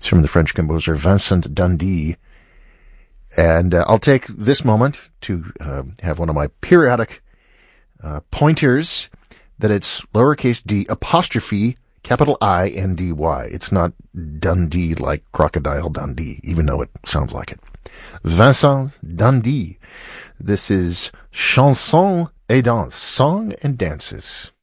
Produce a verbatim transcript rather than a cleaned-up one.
It's from the French composer Vincent Dundee. And uh, I'll take this moment to uh, have one of my periodic uh, pointers that it's lowercase d apostrophe capital I N D Y. It's not Dundee like Crocodile Dundee, even though it sounds like it. Vincent Dundee. This is Chanson et Danse, Song and Dances.